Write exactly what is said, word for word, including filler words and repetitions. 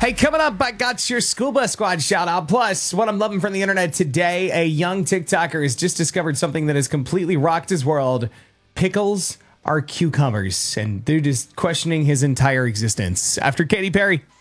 Hey, coming up, I got your school bus squad shout out. Plus, what I'm loving from the internet today, a young TikToker has just discovered something that has completely rocked his world. Pickles are cucumbers, and they're just questioning his entire existence. After Katy Perry.